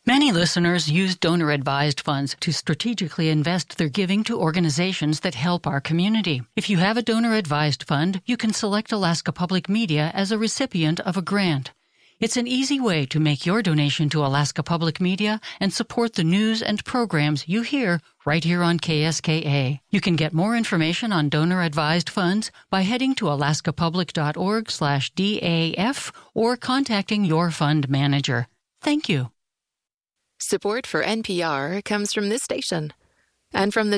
Many listeners use donor-advised funds to strategically invest their giving to organizations that help our community. If you have a donor-advised fund, you can select Alaska Public Media as a recipient of a grant. It's an easy way to make your donation to Alaska Public Media and support the news and programs you hear right here on KSKA. You can get more information on donor-advised funds by heading to alaskapublic.org/DAF or contacting your fund manager. Thank you. Support for NPR comes from this station and from the